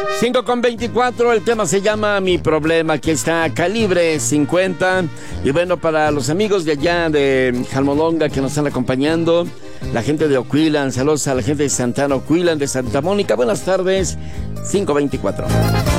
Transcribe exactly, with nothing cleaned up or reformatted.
cinco con veinticuatro, el tema se llama Mi Problema. Aquí está Calibre cincuenta. Y bueno, para los amigos de allá de Jalmolonga que nos están acompañando, la gente de Oquilan, saludos a la gente de Santana Oquilan, de Santa Mónica, buenas tardes, cinco veinticuatro.